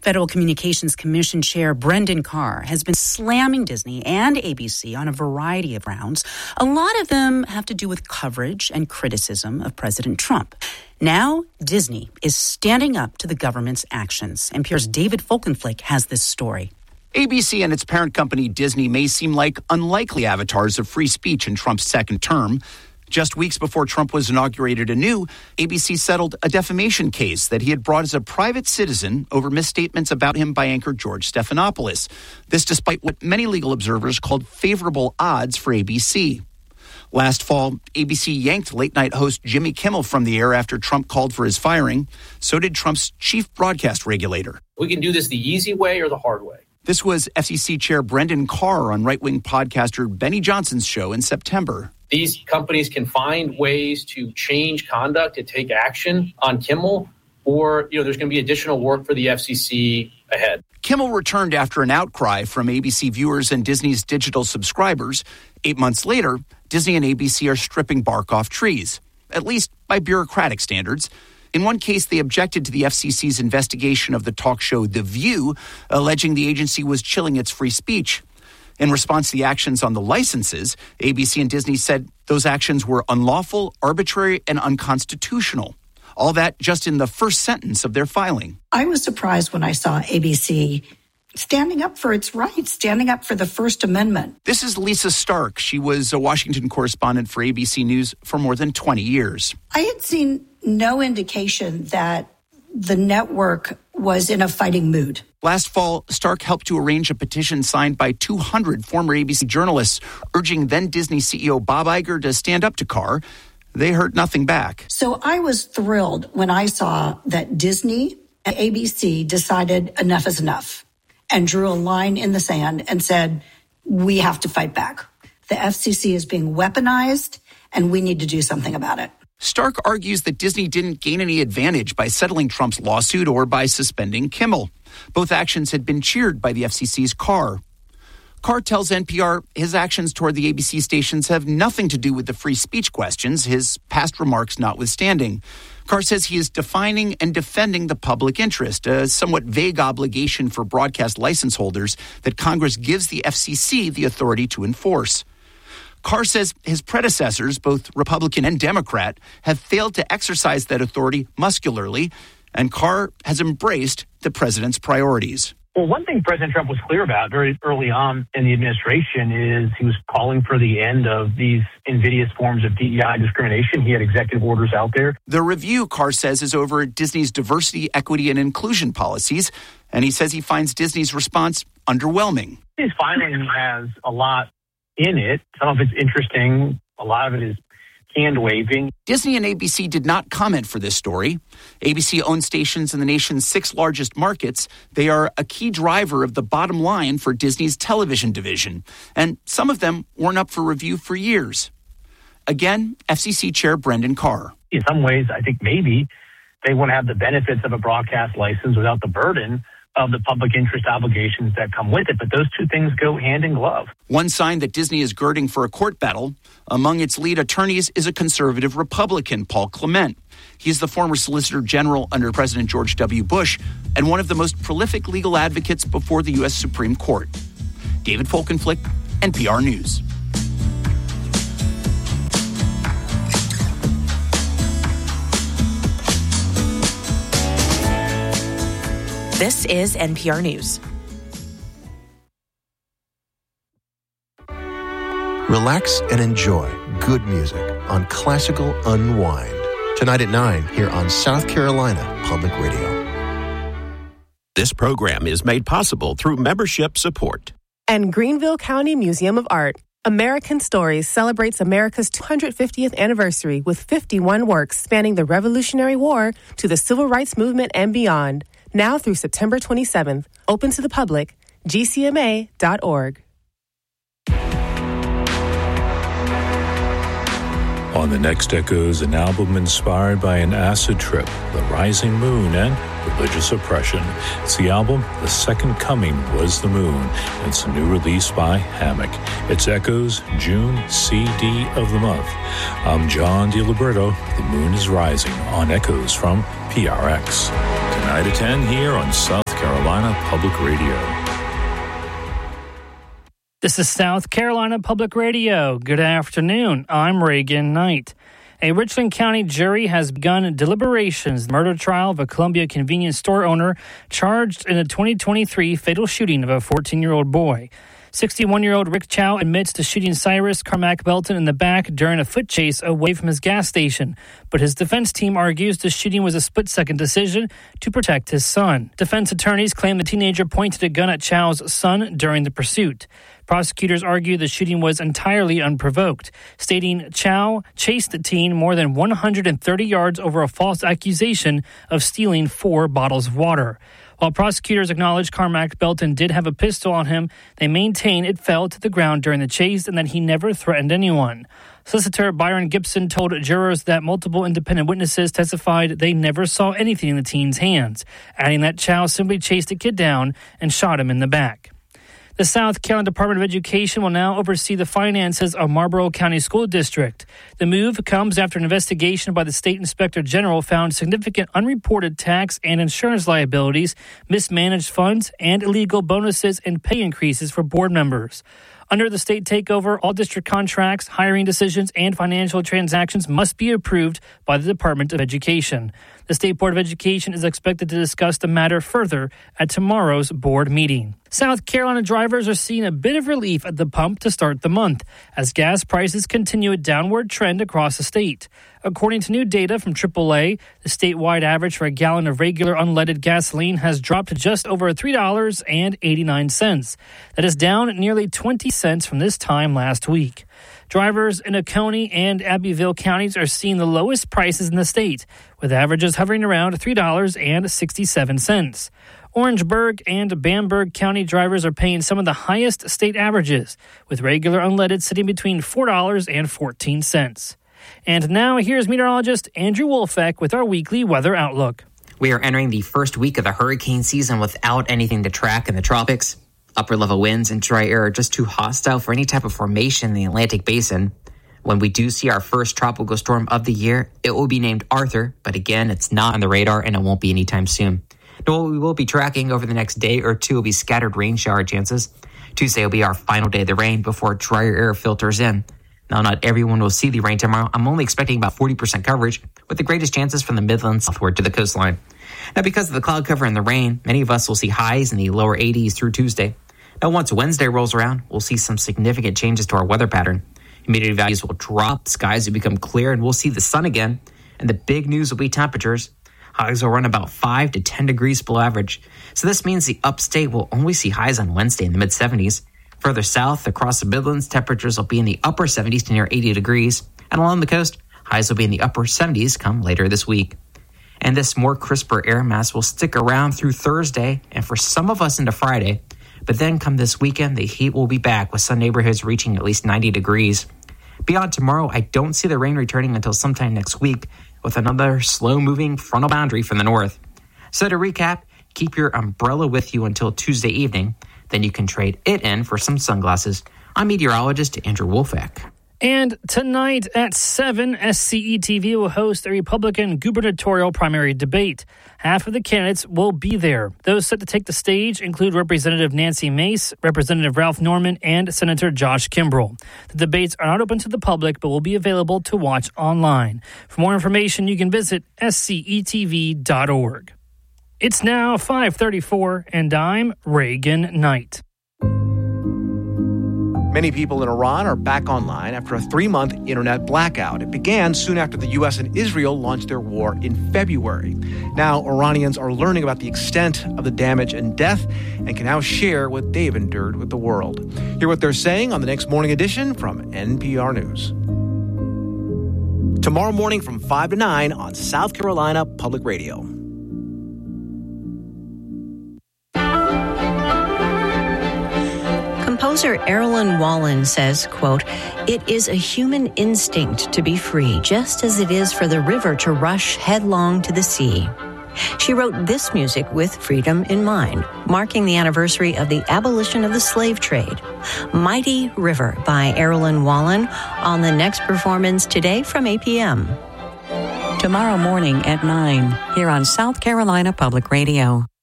Federal Communications Commission Chair Brendan Carr has been slamming Disney and ABC on a variety of grounds. A lot of them have to do with coverage and criticism of President Trump. Now, Disney is standing up to the government's actions. NPR's David Folkenflik has this story. ABC and its parent company Disney may seem like unlikely avatars of free speech in Trump's second term. Just weeks before Trump was inaugurated anew, ABC settled a defamation case that he had brought as a private citizen over misstatements about him by anchor George Stephanopoulos. This despite what many legal observers called favorable odds for ABC. Last fall, ABC yanked late-night host Jimmy Kimmel from the air after Trump called for his firing. So did Trump's chief broadcast regulator. We can do this the easy way or the hard way. This was FCC Chair Brendan Carr on right-wing podcaster Benny Johnson's show in September. These companies can find ways to change conduct, to take action on Kimmel, or there's going to be additional work for the FCC ahead. Kimmel returned after an outcry from ABC viewers and Disney's digital subscribers. 8 months later, Disney and ABC are stripping bark off trees, at least by bureaucratic standards. In one case, they objected to the FCC's investigation of the talk show The View, alleging the agency was chilling its free speech. In response to the actions on the licenses, ABC and Disney said those actions were unlawful, arbitrary, and unconstitutional. All that just in the first sentence of their filing. I was surprised when I saw ABC standing up for its rights, standing up for the First Amendment. This is Lisa Stark. She was a Washington correspondent for ABC News for more than 20 years. I had seen no indication that the network was in a fighting mood. Last fall, Stark helped to arrange a petition signed by 200 former ABC journalists urging then Disney CEO Bob Iger to stand up to Carr. They heard nothing back. So I was thrilled when I saw that Disney and ABC decided enough is enough and drew a line in the sand and said, we have to fight back. The FCC is being weaponized and we need to do something about it. Stark argues that Disney didn't gain any advantage by settling Trump's lawsuit or by suspending Kimmel. Both actions had been cheered by the FCC's Carr. Carr tells NPR his actions toward the ABC stations have nothing to do with the free speech questions, his past remarks notwithstanding. Carr says he is defining and defending the public interest, a somewhat vague obligation for broadcast license holders that Congress gives the FCC the authority to enforce. Carr says his predecessors, both Republican and Democrat, have failed to exercise that authority muscularly, and Carr has embraced the president's priorities. Well, one thing President Trump was clear about very early on in the administration is he was calling for the end of these invidious forms of DEI discrimination. He had executive orders out there. The review, Carr says, is over Disney's diversity, equity, and inclusion policies, and he says he finds Disney's response underwhelming. His filing has a lot in it. Some of it's interesting. A lot of it is hand-waving. Disney and ABC did not comment for this story. ABC owns stations in the nation's 6 largest markets. They are a key driver of the bottom line for Disney's television division, and some of them weren't up for review for years. Again, FCC Chair Brendan Carr. In some ways, I think maybe they want to have the benefits of a broadcast license without the burden of the public interest obligations that come with it. But those two things go hand in glove. One sign that Disney is girding for a court battle. Among its lead attorneys is a conservative Republican, Paul Clement. He's the former Solicitor General under President George W. Bush and one of the most prolific legal advocates before the U.S. Supreme Court. David Folkenflik, NPR News. This is NPR News. Relax and enjoy good music on Classical Unwind. Tonight at 9 here on South Carolina Public Radio. This program is made possible through membership support. And Greenville County Museum of Art. American Stories celebrates America's 250th anniversary with 51 works spanning the Revolutionary War to the Civil Rights Movement and beyond. Now through September 27th. Open to the public. GCMA.org. On the next Echoes, an album inspired by an acid trip, the rising moon, and religious oppression. It's the album The Second Coming Was the Moon. It's a new release by Hammock. It's Echoes June CD of the month. I'm John DiLiberto. The moon is rising on Echoes from PRX. Tonight at 10 here on South Carolina Carolina Public Radio. This is South Carolina Public Radio. Good afternoon. I'm Reagan Knight. A Richland County jury has begun deliberations in the murder trial of a Columbia convenience store owner charged in a 2023 fatal shooting of a 14-year-old boy. 61-year-old Rick Chow admits to shooting Cyrus Carmack Belton in the back during a foot chase away from his gas station. But his defense team argues the shooting was a split-second decision to protect his son. Defense attorneys claim the teenager pointed a gun at Chow's son during the pursuit. Prosecutors argue the shooting was entirely unprovoked, stating Chow chased the teen more than 130 yards over a false accusation of stealing 4 bottles of water. While prosecutors acknowledge Carmack Belton did have a pistol on him, they maintain it fell to the ground during the chase and that he never threatened anyone. Solicitor Byron Gibson told jurors that multiple independent witnesses testified they never saw anything in the teen's hands, adding that Chow simply chased the kid down and shot him in the back. The South Carolina Department of Education will now oversee the finances of Marlboro County School District. The move comes after an investigation by the State Inspector General found significant unreported tax and insurance liabilities, mismanaged funds, and illegal bonuses and pay increases for board members. Under the state takeover, all district contracts, hiring decisions, and financial transactions must be approved by the Department of Education. The State Board of Education is expected to discuss the matter further at tomorrow's board meeting. South Carolina drivers are seeing a bit of relief at the pump to start the month as gas prices continue a downward trend across the state. According to new data from AAA, the statewide average for a gallon of regular unleaded gasoline has dropped to just over $3.89. That is down nearly 20 cents from this time last week. Drivers in Oconee and Abbeville counties are seeing the lowest prices in the state, with averages hovering around $3.67. Orangeburg and Bamberg County drivers are paying some of the highest state averages, with regular unleaded sitting between $4.14. And now here's meteorologist Andrew Wolfeck with our weekly weather outlook. We are entering the first week of the hurricane season without anything to track in the tropics. Upper level winds and dry air are just too hostile for any type of formation in the Atlantic basin. When we do see our first tropical storm of the year, it will be named Arthur, but again, it's not on the radar and it won't be anytime soon. What we will be tracking over the next day or two will be scattered rain shower chances. Tuesday will be our final day of the rain before drier air filters in. Now, not everyone will see the rain tomorrow. I'm only expecting about 40% coverage, with the greatest chances from the Midlands southward to the coastline. Now, because of the cloud cover and the rain, many of us will see highs in the lower 80s through Tuesday. Now, once Wednesday rolls around, we'll see some significant changes to our weather pattern. Humidity values will drop, skies will become clear, and we'll see the sun again. And the big news will be temperatures. Highs will run about 5 to 10 degrees below average. So this means the upstate will only see highs on Wednesday in the mid-70s. Further south, across the Midlands, temperatures will be in the upper 70s to near 80 degrees. And along the coast, highs will be in the upper 70s come later this week. And this more crisper air mass will stick around through Thursday and for some of us into Friday. But then come this weekend, the heat will be back with some neighborhoods reaching at least 90 degrees. Beyond tomorrow, I don't see the rain returning until sometime next week with another slow-moving frontal boundary from the north. So to recap, keep your umbrella with you until Tuesday evening. Then you can trade it in for some sunglasses. I'm meteorologist Andrew Wolfeck. And tonight at 7, SCE-TV will host a Republican gubernatorial primary debate. Half of the candidates will be there. Those set to take the stage include Representative Nancy Mace, Representative Ralph Norman, and Senator Josh Kimbrell. The debates are not open to the public, but will be available to watch online. For more information, you can visit scetv.org. It's now 5:34, and I'm Reagan Knight. Many people in Iran are back online after a 3-month internet blackout. It began soon after the U.S. and Israel launched their war in February. Now, Iranians are learning about the extent of the damage and death and can now share what they've endured with the world. Hear what they're saying on the next morning edition from NPR News. Tomorrow morning from 5 to 9 on South Carolina Public Radio. Composer Erilyn Wallen says, quote, "It is a human instinct to be free, just as it is for the river to rush headlong to the sea." She wrote this music with freedom in mind, marking the anniversary of the abolition of the slave trade. Mighty River by Erilyn Wallen on the next performance today from 8 p.m. Tomorrow morning at 9 here on South Carolina Public Radio.